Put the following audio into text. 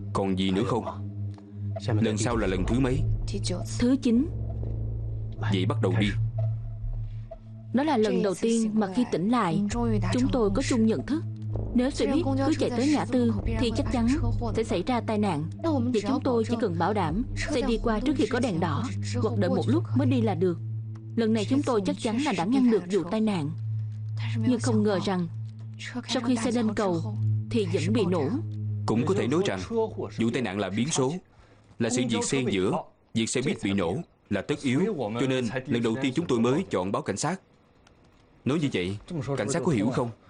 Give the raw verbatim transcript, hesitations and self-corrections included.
Còn gì nữa không? Lần sau là lần thứ mấy? Thứ chín. Vậy bắt đầu đi. Đó là lần đầu tiên mà khi tỉnh lại chúng tôi có chung nhận thức. Nếu xe buýt cứ chạy tới ngã tư thì chắc chắn sẽ xảy ra tai nạn. Vậy chúng tôi chỉ cần bảo đảm xe đi qua trước khi có đèn đỏ, hoặc đợi một lúc mới đi là được. Lần này chúng tôi chắc chắn là đã ngăn được vụ tai nạn. Nhưng không ngờ rằng sau khi xe lên cầu thì vẫn bị nổ. Cũng có thể nói rằng vụ tai nạn là biến số, là sự việc xen giữa việc xe buýt bị nổ là tất yếu. Cho nên lần đầu tiên chúng tôi mới chọn báo cảnh sát. Nói như vậy cảnh sát có hiểu không?